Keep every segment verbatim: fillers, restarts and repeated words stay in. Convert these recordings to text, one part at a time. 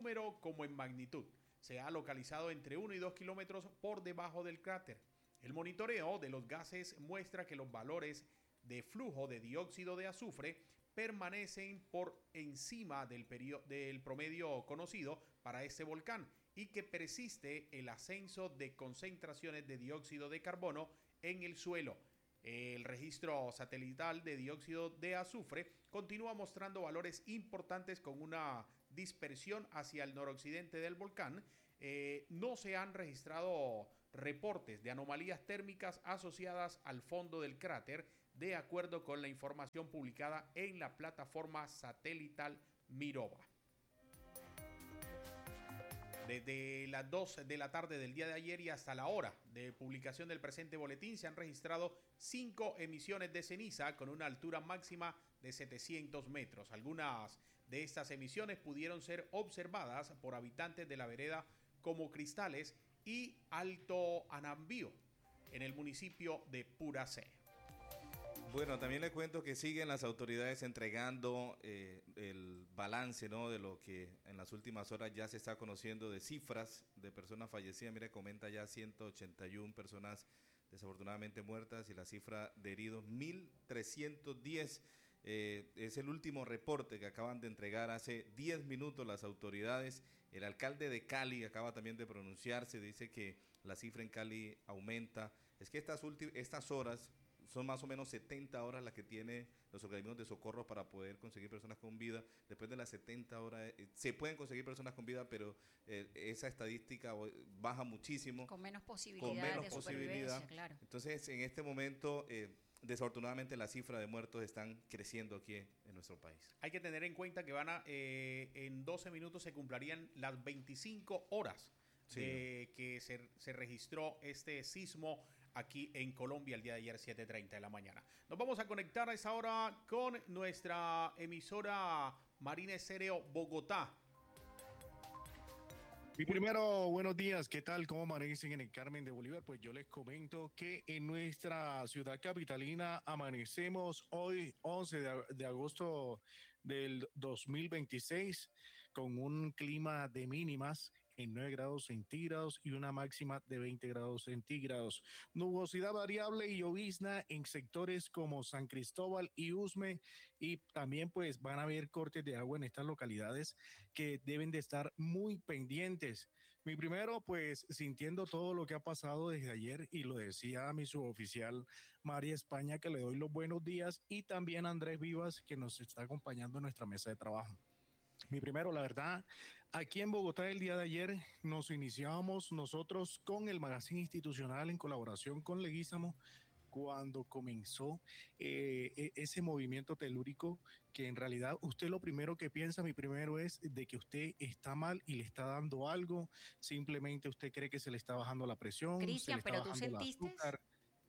número como en magnitud. Se ha localizado entre uno y dos kilómetros por debajo del cráter. El monitoreo de los gases muestra que los valores de flujo de dióxido de azufre permanecen por encima del, del promedio conocido para este volcán y que persiste el ascenso de concentraciones de dióxido de carbono en el suelo. El registro satelital de dióxido de azufre continúa mostrando valores importantes con una dispersión hacia el noroccidente del volcán. Eh, no se han registrado reportes de anomalías térmicas asociadas al fondo del cráter, de acuerdo con la información publicada en la plataforma satelital Mirova. Desde las dos de la tarde del día de ayer y hasta la hora de publicación del presente boletín se han registrado cinco emisiones de ceniza con una altura máxima de setecientos metros. Algunas de estas emisiones pudieron ser observadas por habitantes de la vereda como Cristales y Alto Anambío en el municipio de Puracé. Bueno, también le cuento que siguen las autoridades entregando eh, el balance, ¿no?, de lo que en las últimas horas ya se está conociendo de cifras de personas fallecidas. Mire, comenta ya ciento ochenta y una personas desafortunadamente muertas y la cifra de heridos mil trescientos diez. Eh, es el último reporte que acaban de entregar hace diez minutos las autoridades. El alcalde de Cali acaba también de pronunciarse, dice que la cifra en Cali aumenta. Es que estas, estas horas son más o menos setenta horas las que tiene los organismos de socorro para poder conseguir personas con vida. Después de las setenta horas eh, se pueden conseguir personas con vida, pero eh, esa estadística baja muchísimo. Con menos posibilidad con menos de posibilidad. supervivencia, claro. Entonces, en este momento, eh, desafortunadamente, la cifra de muertos están creciendo aquí en nuestro país. Hay que tener en cuenta que van a, eh, en doce minutos se cumplirían las veinticinco horas sí. de que se, se registró este sismo aquí en Colombia el día de ayer, siete treinta de la mañana. Nos vamos a conectar a esa hora con nuestra emisora Marina Estéreo Bogotá. Y primero, buenos días, ¿qué tal? ¿Cómo amanecen en el Carmen de Bolívar? Pues yo les comento que en nuestra ciudad capitalina amanecemos hoy, once de agosto del dos mil veintiséis, con un clima de mínimas en nueve grados centígrados y una máxima de veinte grados centígrados. Nubosidad variable y llovizna en sectores como San Cristóbal y Usme, y también pues van a haber cortes de agua en estas localidades que deben de estar muy pendientes. Mi primero, pues sintiendo todo lo que ha pasado desde ayer, y lo decía a mi suboficial María España, que le doy los buenos días, y también a Andrés Vivas, que nos está acompañando en nuestra mesa de trabajo. Mi primero, la verdad, aquí en Bogotá el día de ayer nos iniciábamos nosotros con el magazine institucional en colaboración con Leguízamo cuando comenzó eh, ese movimiento telúrico, que en realidad usted lo primero que piensa, mi primero, es de que usted está mal y le está dando algo, simplemente usted cree que se le está bajando la presión, Cristian, se le está pero tú bajando el sentiste, azúcar.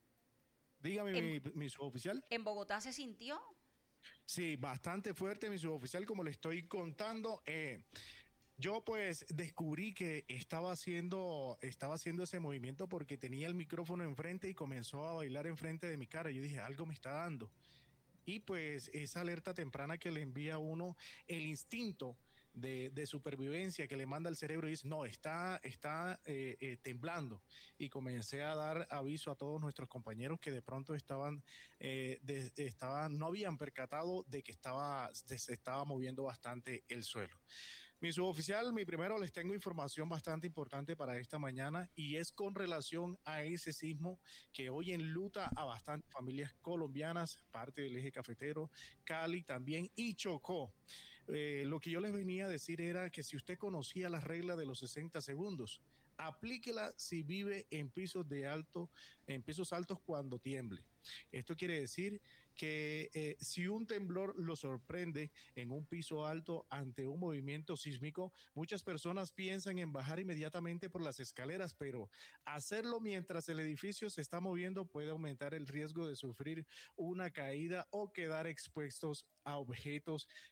Dígame, en, mi, mi suboficial. ¿En Bogotá se sintió? Sí, bastante fuerte, mi suboficial, como le estoy contando. Eh, yo pues descubrí que estaba haciendo, estaba haciendo ese movimiento porque tenía el micrófono enfrente y comenzó a bailar enfrente de mi cara. Yo dije, algo me está dando. Y pues esa alerta temprana que le envía a uno el instinto de, de supervivencia que le manda el cerebro y dice, no, está, está eh, eh, temblando. Y comencé a dar aviso a todos nuestros compañeros que de pronto estaban, eh, de, estaban no habían percatado de que estaba, de, se estaba moviendo bastante el suelo. Mi suboficial, mi primero, les tengo información bastante importante para esta mañana, y es con relación a ese sismo que hoy enluta a bastantes familias colombianas, parte del eje cafetero, Cali también y Chocó. Eh, lo que yo les venía a decir era que si usted conocía las reglas de los sesenta segundos, aplíquela si vive en pisos de alto, en pisos altos cuando tiemble. Esto quiere decir que eh, si un temblor lo sorprende en un piso alto ante un movimiento sísmico, muchas personas piensan en bajar inmediatamente por las escaleras, pero hacerlo mientras el edificio se está moviendo puede aumentar el riesgo de sufrir una caída o quedar expuestos a objetos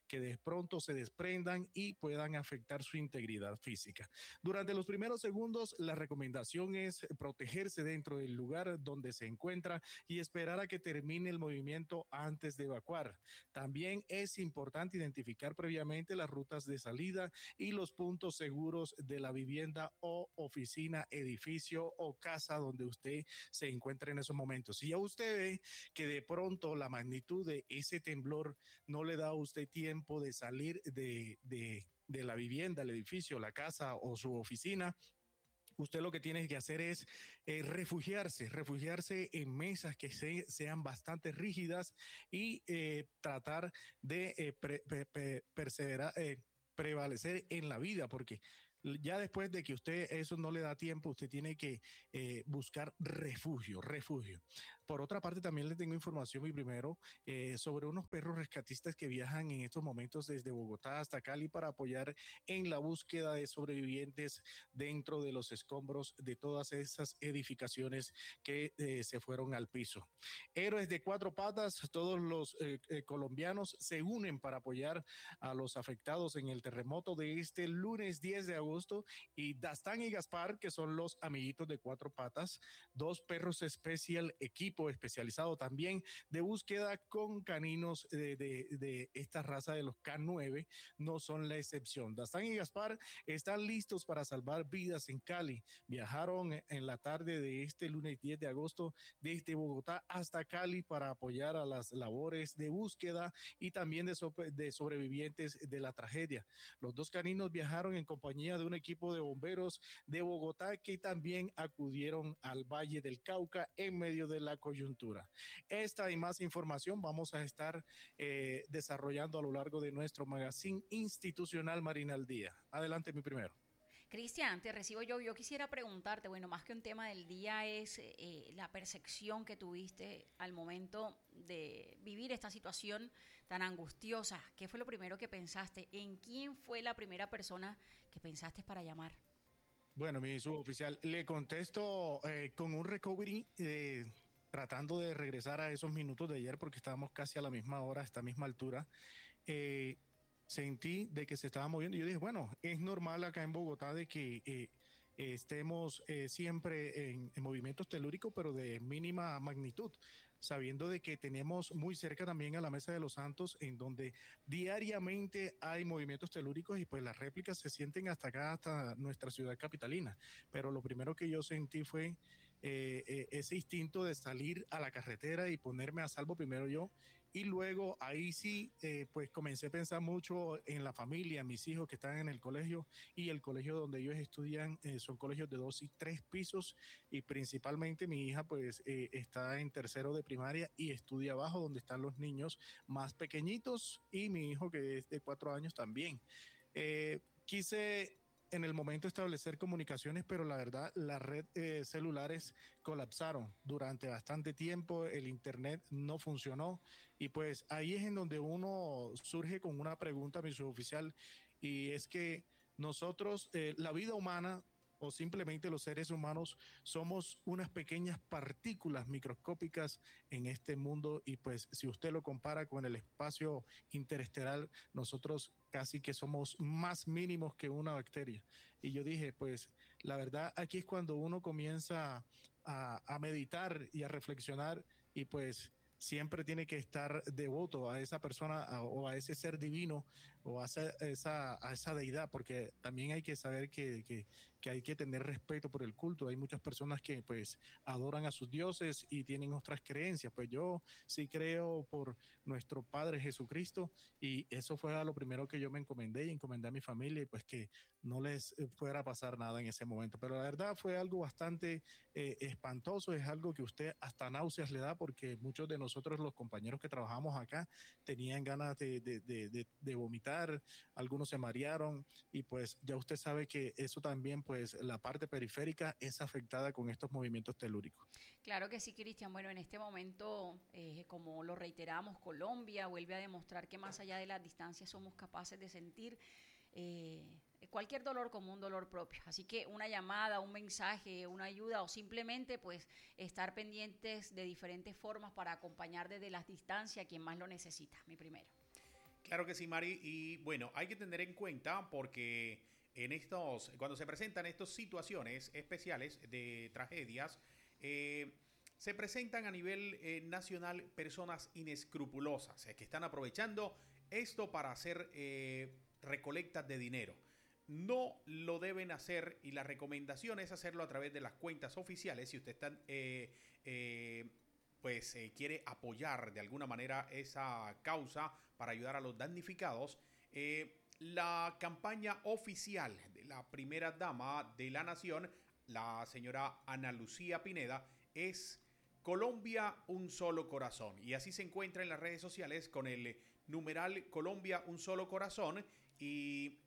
que de pronto se desprendan y puedan afectar su integridad física. Durante los primeros segundos, la recomendación es protegerse dentro del lugar donde se encuentra y esperar a que termine el movimiento antes de evacuar. También es importante identificar previamente las rutas de salida y los puntos seguros de la vivienda o oficina, edificio o casa donde usted se encuentra en esos momentos. Si ya usted ve que de pronto la magnitud de ese temblor no le da a usted tiempo de salir de, de, de la vivienda, el edificio, la casa o su oficina, usted lo que tiene que hacer es eh, refugiarse, refugiarse en mesas que se, sean bastante rígidas y eh, tratar de eh, pre, pre, pre, perseverar, eh, prevalecer en la vida, porque ya después de que usted eso no le da tiempo, usted tiene que eh, buscar refugio, refugio. Por otra parte, también le tengo información, mi primero, eh, sobre unos perros rescatistas que viajan en estos momentos desde Bogotá hasta Cali para apoyar en la búsqueda de sobrevivientes dentro de los escombros de todas esas edificaciones que eh, se fueron al piso. Héroes de cuatro patas, todos los eh, eh, colombianos se unen para apoyar a los afectados en el terremoto de este lunes diez de agosto, y Dastán y Gaspar, que son los amiguitos de cuatro patas, dos perros especial equipo especializado también de búsqueda con caninos de, de, de esta raza de los K nueve, no son la excepción. Dastán y Gaspar están listos para salvar vidas en Cali. Viajaron en la tarde de este lunes diez de agosto desde Bogotá hasta Cali para apoyar a las labores de búsqueda y también de, so de sobrevivientes de la tragedia. Los dos caninos viajaron en compañía de un equipo de bomberos de Bogotá que también acudieron al Valle del Cauca en medio de la coyuntura. Esta y más información vamos a estar eh, desarrollando a lo largo de nuestro magazine institucional Marina al Día. Adelante, mi primero. Cristian, te recibo yo. Yo quisiera preguntarte, bueno, más que un tema del día es eh, la percepción que tuviste al momento de vivir esta situación tan angustiosa. ¿Qué fue lo primero que pensaste? ¿En quién fue la primera persona que pensaste para llamar? Bueno, mi suboficial, le contesto eh, con un recovery, eh, tratando de regresar a esos minutos de ayer porque estábamos casi a la misma hora, a esta misma altura. Eh, sentí de que se estaba moviendo. Yo dije, bueno, es normal acá en Bogotá de que eh, estemos eh, siempre en, en movimientos telúricos, pero de mínima magnitud, sabiendo de que tenemos muy cerca también a la Mesa de los Santos, en donde diariamente hay movimientos telúricos y pues las réplicas se sienten hasta acá, hasta nuestra ciudad capitalina. Pero lo primero que yo sentí fue eh, eh, ese instinto de salir a la carretera y ponerme a salvo primero yo. Y luego ahí sí, eh, pues comencé a pensar mucho en la familia, mis hijos que están en el colegio, y el colegio donde ellos estudian eh, son colegios de dos y tres pisos, y principalmente mi hija pues eh, está en tercero de primaria y estudia abajo donde están los niños más pequeñitos, y mi hijo que es de cuatro años también. Eh, quise en el momento establecer comunicaciones, pero la verdad las redes eh, celulares colapsaron durante bastante tiempo, el internet no funcionó, y pues ahí es en donde uno surge con una pregunta, mi suboficial, y es que nosotros, eh, la vida humana o simplemente los seres humanos, somos unas pequeñas partículas microscópicas en este mundo, y pues si usted lo compara con el espacio interestelar, nosotros casi que somos más mínimos que una bacteria. Y yo dije, pues la verdad aquí es cuando uno comienza a, a meditar y a reflexionar, y pues siempre tiene que estar devoto a esa persona a, o a ese ser divino o a esa, esa, a esa deidad, porque también hay que saber que, que, que hay que tener respeto por el culto. Hay muchas personas que pues adoran a sus dioses y tienen otras creencias. Pues yo sí creo por nuestro Padre Jesucristo, y eso fue a lo primero que yo me encomendé y encomendé a mi familia, y pues que no les fuera a pasar nada en ese momento. Pero la verdad fue algo bastante eh, espantoso, es algo que usted hasta náuseas le da, porque muchos de nosotros, los compañeros que trabajamos acá, tenían ganas de, de, de, de, de vomitar, algunos se marearon, y pues ya usted sabe que eso también, pues la parte periférica es afectada con estos movimientos telúricos. Claro que sí, Cristian. Bueno, en este momento, eh, como lo reiteramos, Colombia vuelve a demostrar que más allá de las distancias somos capaces de sentir eh, cualquier dolor como un dolor propio. Así que una llamada, un mensaje, una ayuda, o simplemente pues estar pendientes de diferentes formas para acompañar desde las distancias a quien más lo necesita, mi primero. Claro que sí, Mari. Y bueno, hay que tener en cuenta porque en estos, cuando se presentan estas situaciones especiales de tragedias, eh, se presentan a nivel eh, nacional personas inescrupulosas eh, que están aprovechando esto para hacer eh, recolectas de dinero. No lo deben hacer y la recomendación es hacerlo a través de las cuentas oficiales. Si usted está, eh, eh, pues eh, quiere apoyar de alguna manera esa causa para ayudar a los damnificados, eh, la campaña oficial de la primera dama de la nación, la señora Ana Lucía Pineda, es Colombia un solo corazón. Y así se encuentra en las redes sociales con el numeral Colombia un solo corazón. Y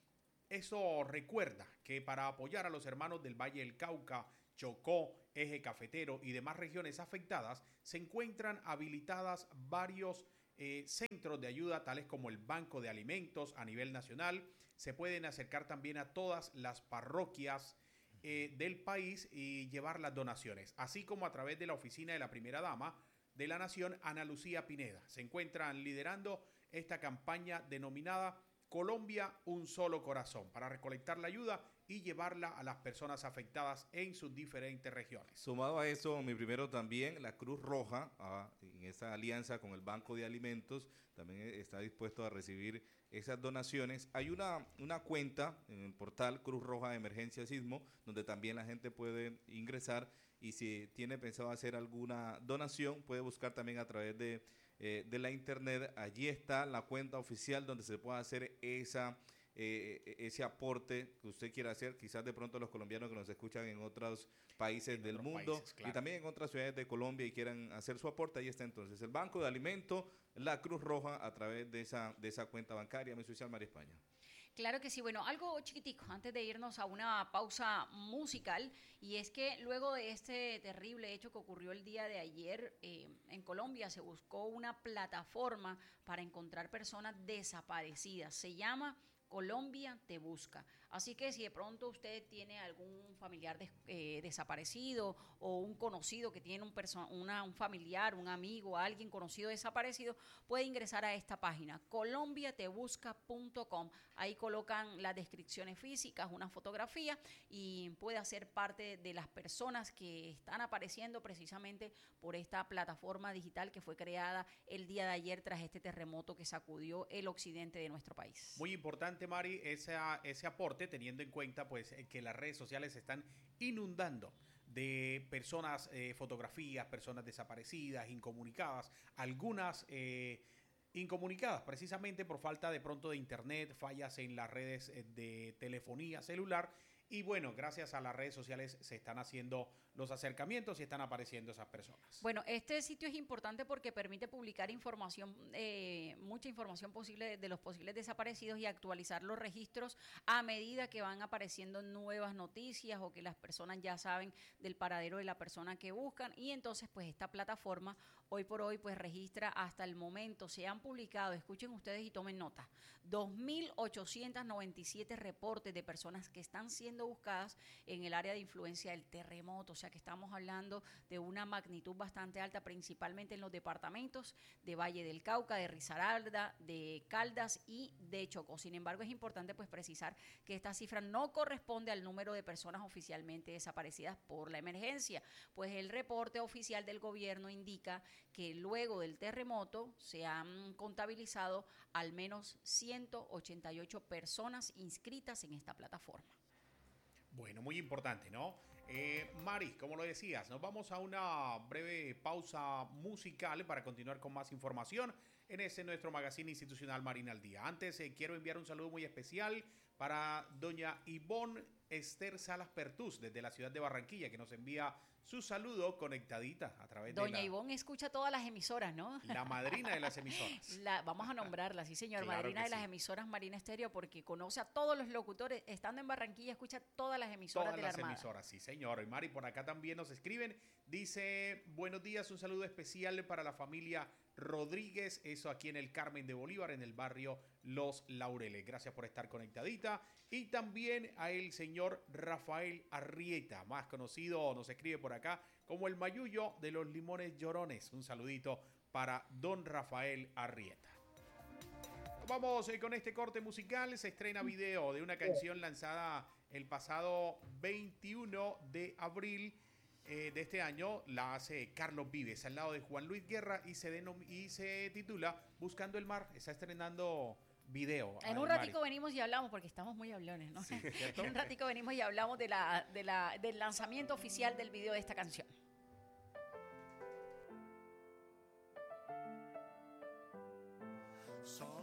eso recuerda que para apoyar a los hermanos del Valle del Cauca, Chocó, Eje Cafetero y demás regiones afectadas, se encuentran habilitadas varios eh, centros de ayuda, tales como el Banco de Alimentos a nivel nacional. Se pueden acercar también a todas las parroquias eh, del país y llevar las donaciones, así como a través de la oficina de la primera dama de la nación, Ana Lucía Pineda. Se encuentran liderando esta campaña denominada Colombia un solo corazón, para recolectar la ayuda y llevarla a las personas afectadas en sus diferentes regiones. Sumado a eso, mi primero también, la Cruz Roja, ah, en esa alianza con el Banco de Alimentos, también está dispuesto a recibir esas donaciones. Hay una, una cuenta en el portal Cruz Roja Emergencia Sismo, donde también la gente puede ingresar y si tiene pensado hacer alguna donación, puede buscar también a través de, eh, de la internet. Allí está la cuenta oficial donde se puede hacer esa Eh, ese aporte que usted quiera hacer, quizás de pronto los colombianos que nos escuchan en otros países en del otros mundo países, claro. Y también en otras ciudades de Colombia y quieran hacer su aporte, ahí está entonces el Banco de Alimentos, la Cruz Roja a través de esa, de esa cuenta bancaria. Mi social María España. Claro que sí. Bueno, algo chiquitico antes de irnos a una pausa musical, y es que luego de este terrible hecho que ocurrió el día de ayer eh, en Colombia, se buscó una plataforma para encontrar personas desaparecidas. Se llama Colombia te busca. Así que si de pronto usted tiene algún familiar des, eh, desaparecido o un conocido que tiene un, perso- una, un familiar, un amigo, alguien conocido desaparecido, puede ingresar a esta página, colombia te busca punto com. Ahí colocan las descripciones físicas, una fotografía y puede hacer parte de las personas que están apareciendo precisamente por esta plataforma digital que fue creada el día de ayer tras este terremoto que sacudió el occidente de nuestro país. Muy importante, Mari, ese, ese aporte, teniendo en cuenta pues que las redes sociales se están inundando de personas, eh, fotografías, personas desaparecidas, incomunicadas, algunas eh, incomunicadas precisamente por falta de pronto de internet, fallas en las redes de telefonía celular. Y bueno, gracias a las redes sociales se están haciendo los acercamientos y están apareciendo esas personas. Bueno, este sitio es importante porque permite publicar información, eh, mucha información posible de, de los posibles desaparecidos y actualizar los registros a medida que van apareciendo nuevas noticias o que las personas ya saben del paradero de la persona que buscan. Y entonces, pues esta plataforma hoy por hoy pues registra hasta el momento, se han publicado, escuchen ustedes y tomen nota, dos mil ochocientos noventa y siete reportes de personas que están siendo buscadas en el área de influencia del terremoto. O sea que estamos hablando de una magnitud bastante alta, principalmente en los departamentos de Valle del Cauca, de Risaralda, de Caldas y de Chocó. Sin embargo, es importante pues precisar que esta cifra no corresponde al número de personas oficialmente desaparecidas por la emergencia, pues el reporte oficial del gobierno indica que luego del terremoto se han contabilizado al menos ciento ochenta y ocho personas inscritas en esta plataforma. Bueno, muy importante, ¿no? Eh, Mari, como lo decías, nos vamos a una breve pausa musical para continuar con más información en ese nuestro magazine institucional Marina al Día. Antes, eh, quiero enviar un saludo muy especial para doña Ivonne Esther Salas Pertús, desde la ciudad de Barranquilla, que nos envía su saludo conectadita a través Doña de la... Ivonne escucha todas las emisoras, ¿no? La madrina de las emisoras. La, vamos a nombrarla, sí señor, Claro madrina que de las sí. emisoras Marina Estéreo, porque conoce a todos los locutores, estando en Barranquilla, escucha todas las emisoras Todas de la las Armada. emisoras, sí señor. Y Mari, por acá también nos escriben, dice, buenos días, un saludo especial para la familia Rodríguez, eso aquí en el Carmen de Bolívar, en el barrio Los Laureles. Gracias por estar conectadita. Y también a el señor Rafael Arrieta, más conocido, nos escribe por acá, como el mayullo de los limones llorones. Un saludito para don Rafael Arrieta. Vamos eh, con este corte musical. Se estrena video de una canción lanzada el pasado veintiuno de abril eh, de este año. La hace Carlos Vives al lado de Juan Luis Guerra y se, denom- y se titula Buscando el Mar. Está estrenando video. En un ratico venimos y hablamos, porque estamos muy hablones, ¿no? Sí, ¿cierto? En un ratico venimos y hablamos de la, de la, del lanzamiento oficial del video de esta canción. So